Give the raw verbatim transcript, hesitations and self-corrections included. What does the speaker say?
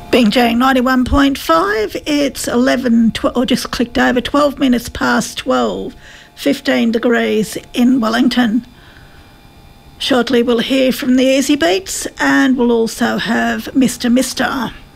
Bing Jang ninety-one point five, it's eleven, tw- or just clicked over, twelve minutes past twelve, fifteen degrees in Wellington. Shortly we'll hear from the Easy Beats and we'll also have Mister Mister